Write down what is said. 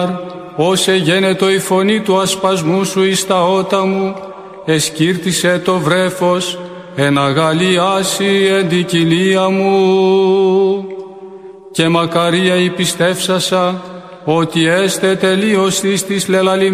Όσε γένετο η φωνή του ασπασμού σου εις τα ότα μου, εσκύρτησε το βρέφος, εναγαλιάσει εν την κοιλία μου. Και μακαρία η πιστεύσασα, ότι έστε τελείως της λελαλημένης